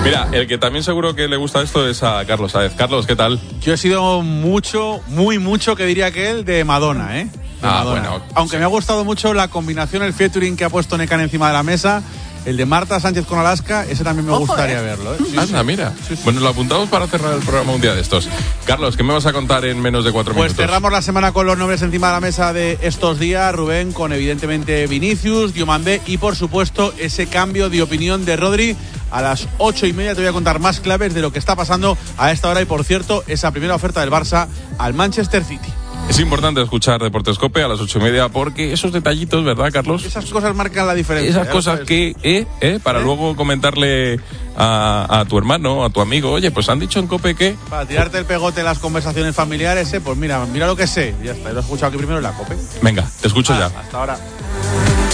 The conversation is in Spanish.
Mira, el que también seguro que le gusta esto es a Carlos Sáez. Carlos, ¿qué tal? Yo he sido muy mucho, que diría que él, de Madonna, ¿eh? Madonna. Bueno. Aunque me ha gustado mucho la combinación, el featuring que ha puesto Necan encima de la mesa. El de Marta Sánchez con Alaska, ese también me gustaría verlo. Sí, anda, mira. Sí. Bueno, lo apuntamos para cerrar el programa un día de estos. Carlos, ¿qué me vas a contar en menos de 4 minutos? Pues cerramos la semana con los nombres encima de la mesa de estos días, Rubén, con evidentemente Vinicius, Diomandé y por supuesto ese cambio de opinión de Rodri. A las 8:30 te voy a contar más claves de lo que está pasando a esta hora y por cierto, esa primera oferta del Barça al Manchester City. Es importante escuchar Deportes COPE a las 8:30 porque esos detallitos, ¿verdad, Carlos? Esas cosas marcan la diferencia. Esas cosas que, para luego comentarle a tu hermano, a tu amigo, oye, pues han dicho en COPE que... Para tirarte el pegote en las conversaciones familiares, pues mira lo que sé. Ya está, lo he escuchado aquí primero en la COPE. Venga, te escucho ya. Hasta ahora.